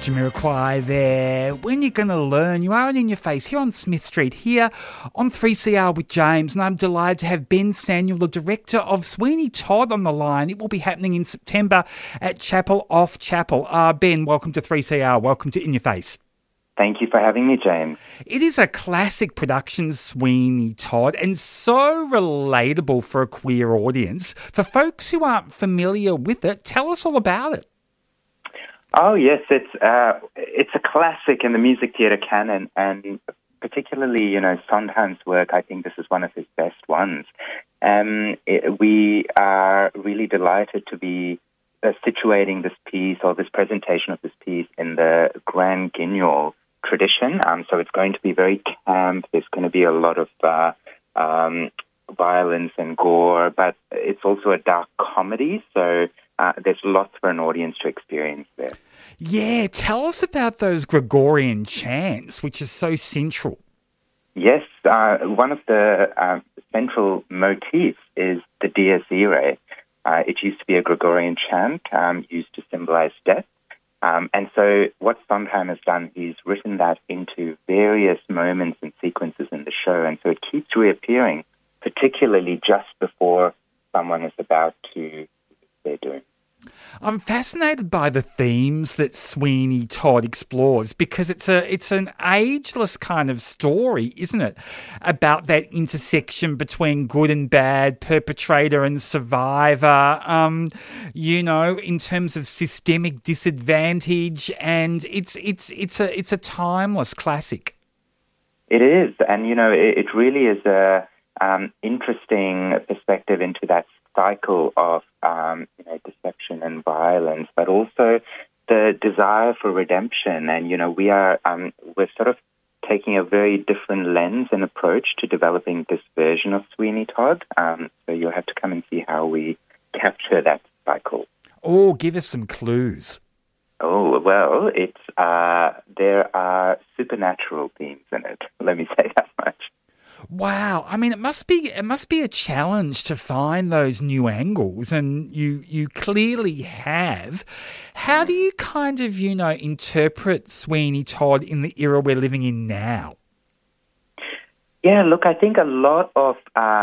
Jamiroquai there. When you're going to learn, you are in your face here on Smith Street, here on 3CR with James, and I'm delighted to have Ben Samuel, the director of Sweeney Todd, on the line. It will be happening in September at Chapel Off Chapel. Ben, welcome to 3CR. Welcome to In Your Face. Thank you for having me, James. It is a classic production, Sweeney Todd, and so relatable for a queer audience. For folks who aren't familiar with it, tell us all about it. Oh yes, it's a classic in the music theatre canon, and particularly, Sondheim's work. I think this is one of his best ones. We are really delighted to be situating this piece, or this presentation of this piece, in the Grand Guignol tradition. So it's going to be very camp. There's going to be a lot of violence and gore, but it's also a dark comedy. So there's lots for an audience to experience there. Yeah, tell us about those Gregorian chants, which is so central. Yes, one of the central motifs is the Dies Irae. It used to be a Gregorian chant used to symbolize death. And so what Sondheim has done, he's written that into various moments and sequences in the show. And so it keeps reappearing, particularly just before someone is about to their doom. I'm fascinated by the themes that Sweeney Todd explores, because it's an ageless kind of story, isn't it? About that intersection between good and bad, perpetrator and survivor, in terms of systemic disadvantage, and it's a timeless classic. It is, and it really is a interesting perspective into that cycle of deception and violence, but also the desire for redemption. And we're sort of taking a very different lens and approach to developing this version of Sweeney Todd. So you'll have to come and see how we capture that cycle. Oh, give us some clues. Oh, well, there are supernatural themes in it. Let me say that much. Wow. I mean, it must be a challenge to find those new angles, and you clearly have. How do you kind of, interpret Sweeney Todd in the era we're living in now? Yeah, look, I think a lot of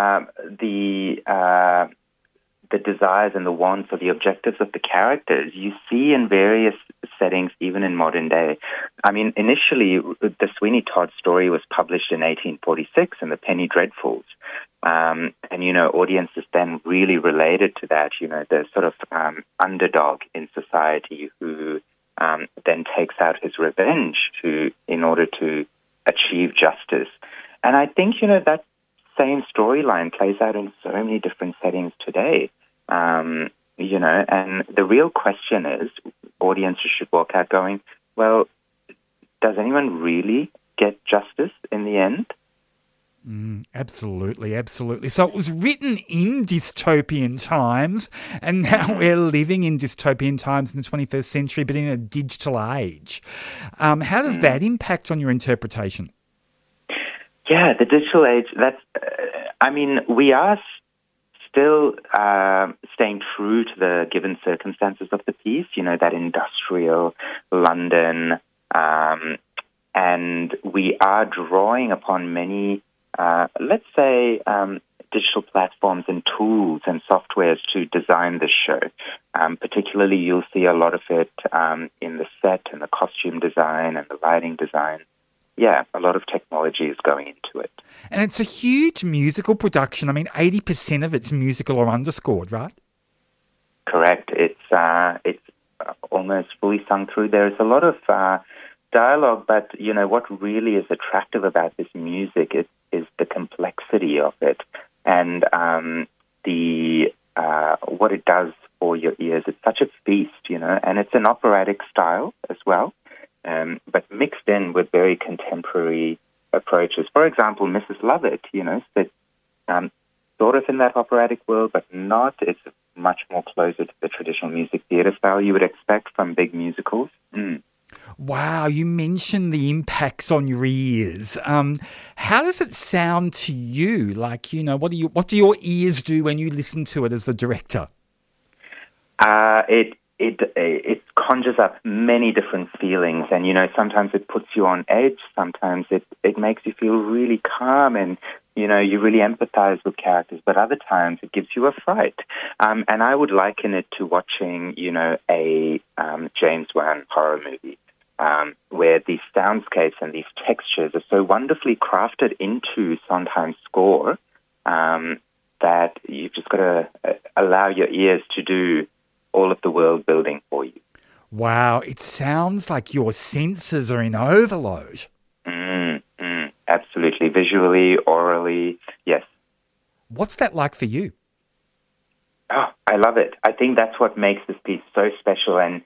the desires and the wants or the objectives of the characters you see in various settings, even in modern day. I mean, initially, the Sweeney Todd story was published in 1846 in the Penny Dreadfuls. And, audiences then really related to that, the sort of underdog in society who then takes out his revenge in order to achieve justice. And I think, that same storyline plays out in so many different settings today. And the real question is, audiences should walk out going, well, does anyone really get justice in the end? Absolutely, absolutely. So it was written in dystopian times, and now we're living in dystopian times in the 21st century, but in a digital age. How does that impact on your interpretation? Yeah, the digital age, we are still staying true to the given circumstances of the piece, that industrial London, and we are drawing upon many, digital platforms and tools and softwares to design this show. Particularly, you'll see a lot of it in the set and the costume design and the lighting design. Yeah, a lot of technology is going into it. And it's a huge musical production. I mean, 80% of it's musical or underscored, right? Correct. It's almost fully sung through. There's a lot of dialogue, but, what really is attractive about this music is the complexity of it and what it does for your ears. It's such a feast, and it's an operatic style as well. But mixed in with very contemporary approaches. For example, Mrs. Lovett, that sort of in that operatic world, but not. It's much more closer to the traditional music theatre style you would expect from big musicals. Wow, you mentioned the impacts on your ears. How does it sound to you? Like, what do your ears do when you listen to it as the director? It it conjures up many different feelings, and sometimes it puts you on edge. Sometimes it makes you feel really calm, and you really empathize with characters. But other times it gives you a fright. And I would liken it to watching a James Wan horror movie, where these soundscapes and these textures are so wonderfully crafted into Sondheim's score that you've just got to allow your ears to do all of the world building for you. Wow, it sounds like your senses are in overload. Absolutely. Visually, orally, yes. What's that like for you? Oh, I love it. I think that's what makes this piece so special. And,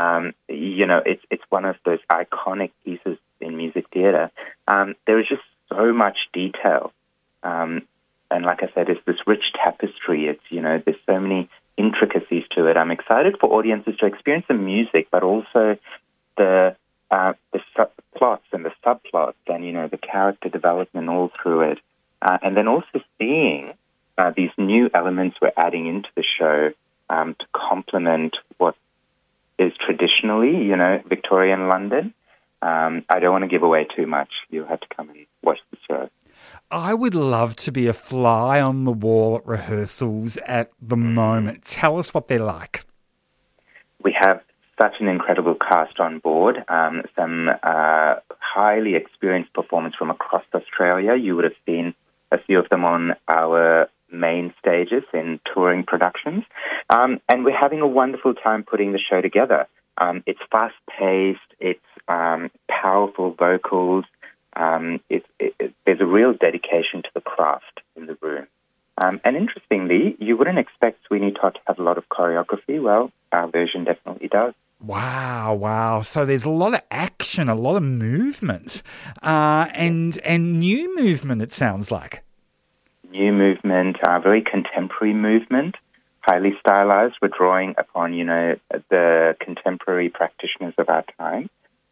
it's one of those iconic pieces in music theatre. There is just so much detail. And like I said, it's this rich tapestry. It's, there's so many intricacies to it. I'm excited for audiences to experience the music, but also the plots and the subplots and, the character development all through it. And then also seeing these new elements we're adding into the show to complement what is traditionally, Victorian London. I don't want to give away too much. You'll have to come and watch the show. I would love to be a fly on the wall at rehearsals at the moment. Tell us what they're like. We have such an incredible cast on board, some highly experienced performers from across Australia. You would have seen a few of them on our main stages in touring productions. And we're having a wonderful time putting the show together. It's fast-paced, it's powerful vocals, there's a real dedication to the craft in the room. And interestingly, you wouldn't expect Sweeney Todd to have a lot of choreography. Well, our version definitely does. Wow. So there's a lot of action, a lot of movement, and new movement, it sounds like. New movement, very contemporary movement, highly stylized. We're drawing upon, the contemporary practitioners of our time.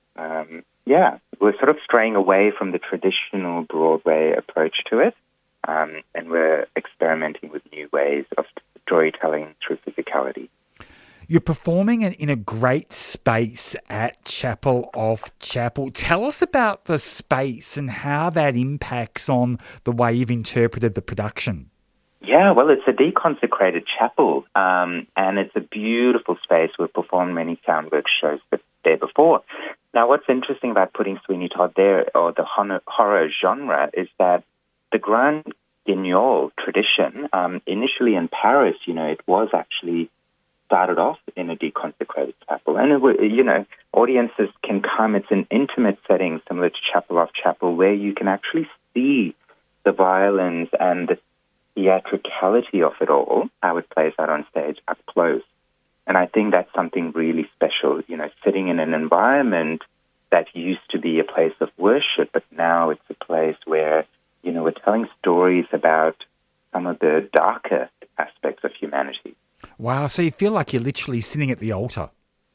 We're sort of straying away from the traditional Broadway approach to it, and we're experimenting with new ways of storytelling through physicality. You're performing in a great space at Chapel off Chapel. Tell us about the space and how that impacts on the way you've interpreted the production. Yeah, well, it's a deconsecrated chapel, and it's a beautiful space. We've performed many Soundworks shows there before. Now, what's interesting about putting Sweeney Todd there, or the horror genre, is that the Grand Guignol tradition, initially in Paris, it was actually started off in a deconsecrated chapel. And, audiences can come. It's an intimate setting similar to Chapel off Chapel where you can actually see the violence and the theatricality of it all, how it plays out on stage up close. And I think that's something really special, sitting in an environment that used to be a place of worship, but now it's a place where, we're telling stories about some of the darker aspects of humanity. Wow, so you feel like you're literally sitting at the altar.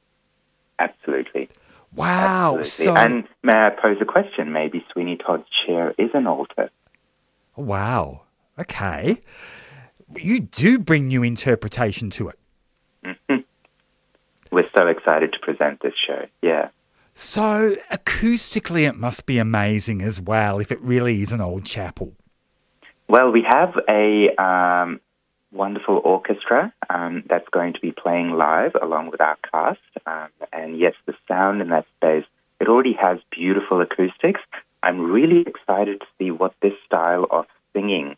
Absolutely. Wow. Absolutely. And may I pose a question? Maybe Sweeney Todd's chair is an altar. Wow. Okay. You do bring new interpretation to it. Mm-hmm. We're so excited to present this show, yeah. So acoustically it must be amazing as well if it really is an old chapel. Well, we have a wonderful orchestra that's going to be playing live along with our cast. And yes, the sound in that space, it already has beautiful acoustics. I'm really excited to see what this style of singing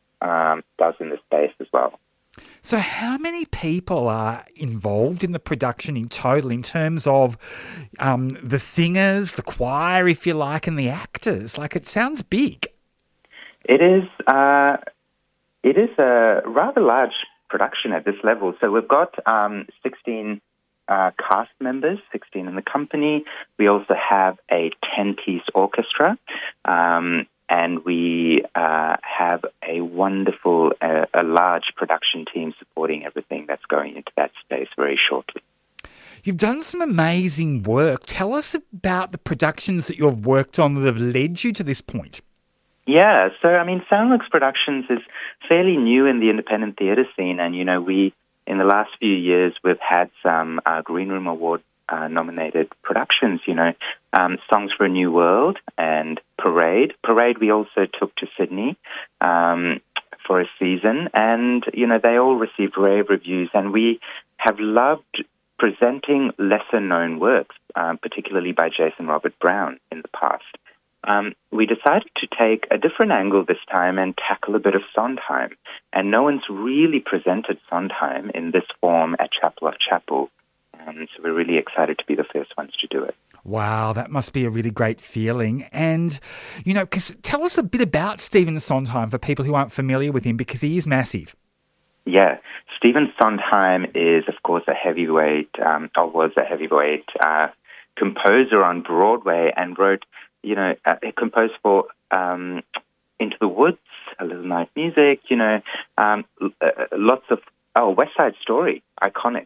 does in the space as well. So how many people are involved in the production in total in terms of the singers, the choir, if you like, and the actors? Like, it sounds big. It is a rather large production at this level. So we've got 16 cast members, 16 in the company. We also have a 10-piece orchestra. And we have a wonderful, a large production team supporting everything that's going into that space very shortly. You've done some amazing work. Tell us about the productions that you've worked on that have led you to this point. Yeah, so, Soundworks Productions is fairly new in the independent theatre scene, and, we in the last few years, we've had some Green Room Award nominated productions, Songs for a New World and Parade. Parade we also took to Sydney for a season, and, they all received rave reviews, and we have loved presenting lesser-known works, particularly by Jason Robert Brown in the past. We decided to take a different angle this time and tackle a bit of Sondheim, and no one's really presented Sondheim in this form at Chapel of Chapel. So we're really excited to be the first ones to do it. Wow, that must be a really great feeling. And, tell us a bit about Stephen Sondheim for people who aren't familiar with him, because he is massive. Yeah, Stephen Sondheim is, of course, was a heavyweight composer on Broadway, and wrote, he composed for Into the Woods, A Little Night Music, lots of, West Side Story, iconic.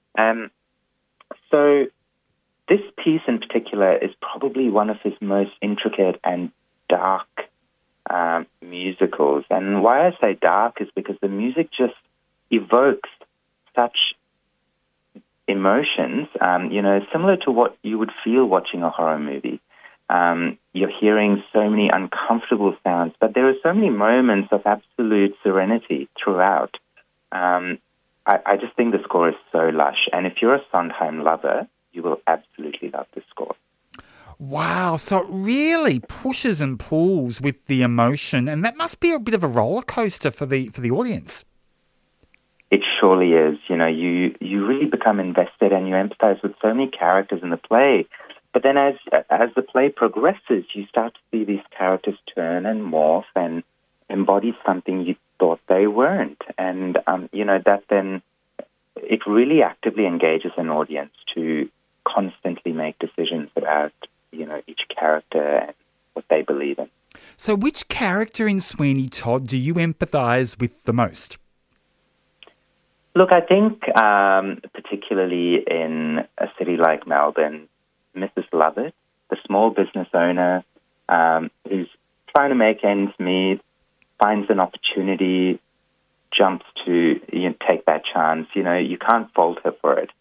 So this piece in particular is probably one of his most intricate and dark musicals. And why I say dark is because the music just evokes such emotions, similar to what you would feel watching a horror movie. You're hearing so many uncomfortable sounds, but there are so many moments of absolute serenity throughout. I just think the score is so lush. And if you're a Sondheim lover, you will absolutely love the score. Wow, so it really pushes and pulls with the emotion, and that must be a bit of a roller coaster for the audience. It surely is. You really become invested, and you empathize with so many characters in the play. But then as the play progresses, you start to see these characters turn and morph and embody something you thought they weren't. And, that then it really actively engages an audience to constantly make decisions about, each character and what they believe in. So which character in Sweeney Todd do you empathise with the most? Look, I think particularly in a city like Melbourne, Mrs. Lovett, the small business owner who's trying to make ends meet, finds an opportunity, jumps to take that chance. You can't fault her for it.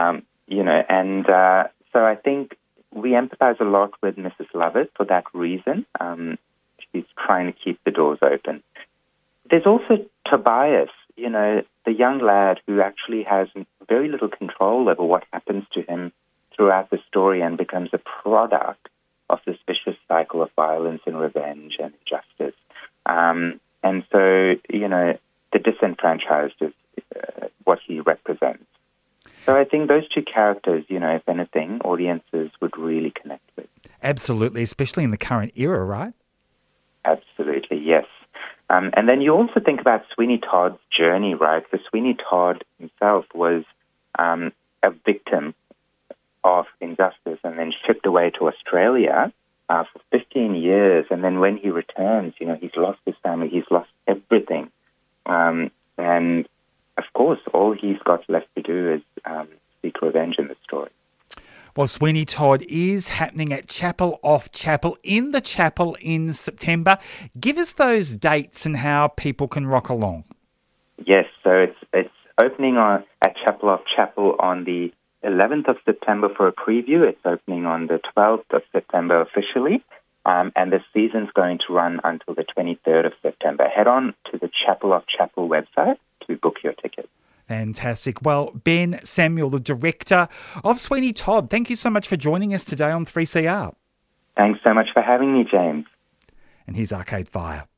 So I think we empathize a lot with Mrs. Lovett for that reason. She's trying to keep the doors open. There's also Tobias, the young lad who actually has very little control over what happens to him throughout the story and becomes a product of this vicious cycle of violence and revenge and injustice. And so, the disenfranchised is what he represents. So I think those two characters, if anything, audiences would really connect with. Absolutely, especially in the current era, right? Absolutely, yes. And then you also think about Sweeney Todd's journey, right? So Sweeney Todd himself was a victim of injustice and then shipped away to Australia for 15 years. And then when he returns, he's lost his family, he's lost everything. And, of course, all he's got left to do is seek revenge in the story. Well, Sweeney Todd is happening at Chapel Off Chapel in the Chapel in September. Give us those dates and how people can rock along. Yes, so it's opening at Chapel Off Chapel on the 11th of September for a preview. It's opening on the 12th of September officially, and the season's going to run until the 23rd of September. Head on to the Chapel Off Chapel website to book your ticket. Fantastic. Well, Ben Samuel, the director of Sweeney Todd, thank you so much for joining us today on 3CR. Thanks so much for having me, James. And here's Arcade Fire.